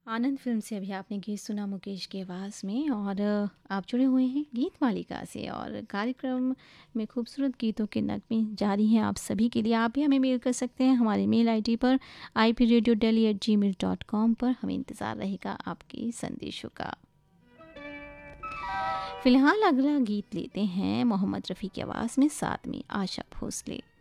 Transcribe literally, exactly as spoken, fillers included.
आनंद film से अभी आपने गीत सुना मुकेश की आवाज़ में और आप जुड़े हुए हैं गीत मालिका से और कार्यक्रम में खूबसूरत गीतों के नगमे जारी हैं आप सभी के लिए। आप भी हमें मेल कर सकते हैं हमारे मेल आईडी पर I P radio daily eight ji mail dot com पर। हमें इंतज़ार रहेगा आपके संदेशों का। फ़िलहाल अगला गीत लेते हैं मोहम्मद रफ़ी की आवाज़ में, साथ में आशा भोसले।